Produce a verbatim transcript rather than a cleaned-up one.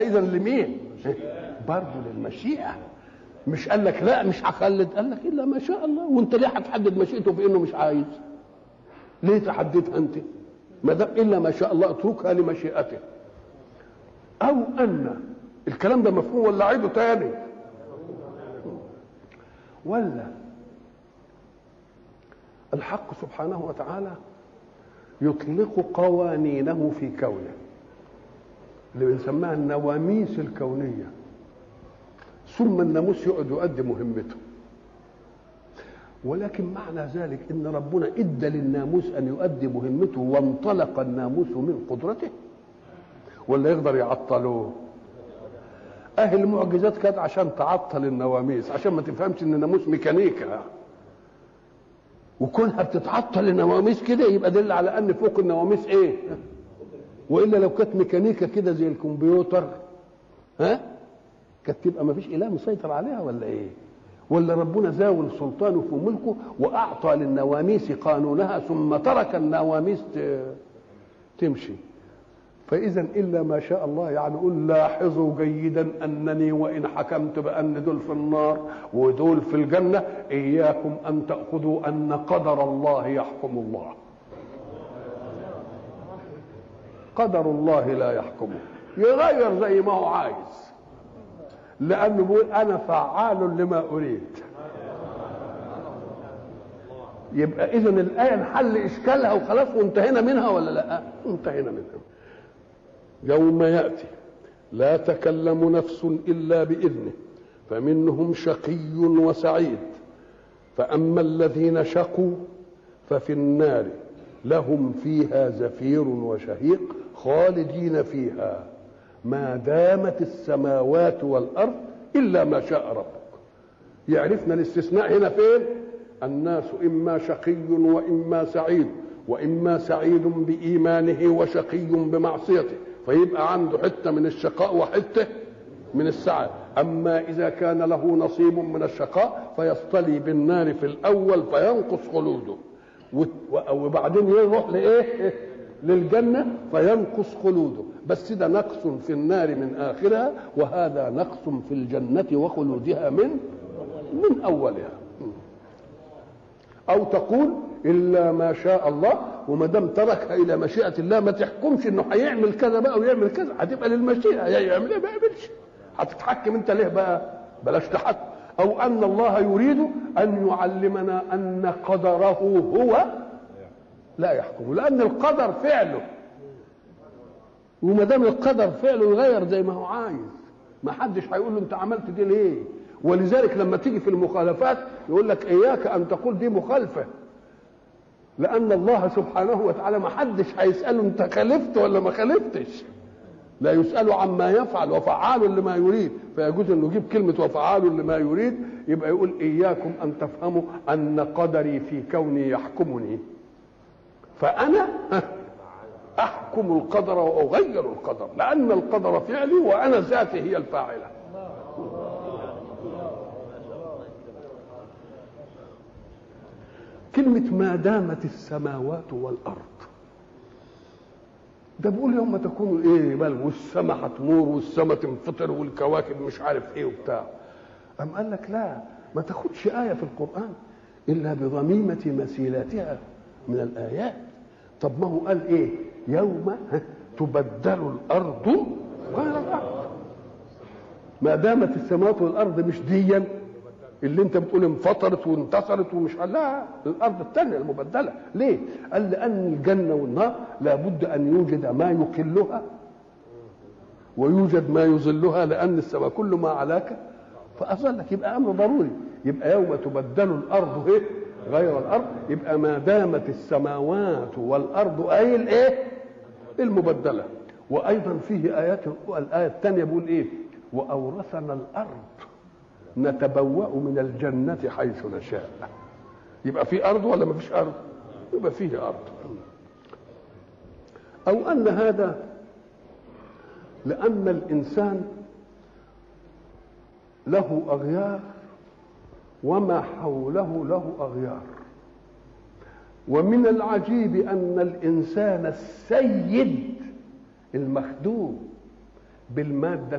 اذا لمين؟ برضه للمشيئه. مش قال لك لا مش هخلد، قال لك الا ما شاء الله. وانت ليه هتحدد مشيئته في انه مش عايز؟ ليه تحددها انت؟ ما دام الا ما شاء الله اتركها لمشيئته. او ان الكلام ده مفهوم ولا عيده تاني؟ ولا الحق سبحانه وتعالى يطلق قوانينه في كونه اللي بنسميها النواميس الكونيه، ثم الناموس يقعد يؤدي مهمته. ولكن معنى ذلك ان ربنا ادى للناموس ان يؤدي مهمته وانطلق الناموس من قدرته، ولا يقدر يعطلوه؟ اهل المعجزات كانت عشان تعطل النواميس، عشان ما تفهمش ان الناموس ميكانيكا، وكونها بتتعطل النواميس كده يبقى دل على ان فوق النواميس ايه؟ والا لو كانت ميكانيكا كده زي الكمبيوتر ها كانت تبقى ما فيش اله مسيطر عليها ولا ايه؟ ولا ربنا زاول سلطانه في ملكه واعطى للنواميس قانونها ثم ترك النواميس تمشي. فاذا الا ما شاء الله، يعني قل لاحظوا جيدا انني وان حكمت بان دول في النار ودول في الجنه اياكم ان تاخذوا ان قدر الله يحكم الله. قدر الله لا يحكمه، يغير زي ما هو عايز، لانه بيقول انا فعال لما اريد. يبقى اذا الايه انحل اشكالها وخلاص وانتهينا منها ولا لا؟ انتهينا منها. يوم ياتي لا تكلم نفس الا باذنه فمنهم شقي وسعيد، فاما الذين شقوا ففي النار لهم فيها زفير وشهيق خالدين فيها ما دامت السماوات والارض الا ما شاء ربك. يعرفنا الاستثناء هنا فين؟ الناس اما شقي واما سعيد، واما سعيد بايمانه وشقي بمعصيته، فيبقى عنده حته من الشقاء وحته من السعاده. اما اذا كان له نصيب من الشقاء فيصطلي بالنار في الاول فينقص خلوده، وبعدين يروح لايه؟ للجنه فينقص خلوده، بس ده نقص في النار من اخرها، وهذا نقص في الجنه وخلودها من من اولها. او تقول الا ما شاء الله، وما دام تركها الى مشيئه الله ما تحكمش انه هيعمل كذا بقى ويعمل كذا، هتبقى للمشيئه، يعمل ايه ما يعملش، هتتحكم انت ليه بقى؟ بلاش تحكم. او ان الله يريد ان يعلمنا ان قدره هو لا يحكم، لان القدر فعله، وما دام القدر فعله يغير زي ما هو عايز، ما حدش هيقول له انت عملت دي ليه. ولذلك لما تيجي في المخالفات يقول لك اياك ان تقول دي مخالفه، لان الله سبحانه وتعالى ما حدش هيساله انت خالفت ولا ما خالفتش، لا يسأل عما يفعل وفعال لما يريد، فيجوز انه يجيب كلمه وفعال لما يريد، يبقى يقول اياكم ان تفهموا ان قدري في كوني يحكمني، فانا احكم القدر واغير القدر، لان القدر فعلي وانا ذاتي هي الفاعله. كلمه ما دامت السماوات والارض، ده بيقول يوم ما تكونوا ايه بل والسما هتمور والسما تنفطر والكواكب مش عارف ايه وبتاع. ام قال لك لا، ما تاخدش ايه في القران الا بضميمه مثيلاتها من الايات. طب ما هو قال ايه؟ يوم تبدل الارض غير الارض. ما دامت السماوات والارض مش ديا اللي انت بتقول انفطرت وانتصرت ومش، لا، الارض الثانيه المبدله. ليه؟ قال لان الجنه والنار لابد ان يوجد ما يقلها ويوجد ما يظلها، لان السماء كل ما علاك فاظلك، يبقى امر ضروري. يبقى يوم تبدل الارض ايه؟ غير الارض، يبقى ما دامت السماوات والارض اي الايه؟ المبدله. وايضا فيه ايات، الايه الثانيه بيقول ايه؟ واورثنا الارض نتبوأ من الجنة حيث نشاء. يبقى في أرض ولا ما فيش أرض؟ يبقى فيه أرض. أو أن هذا لأن الإنسان له أغيار وما حوله له أغيار، ومن العجيب أن الإنسان السيد المخدوم بالمادة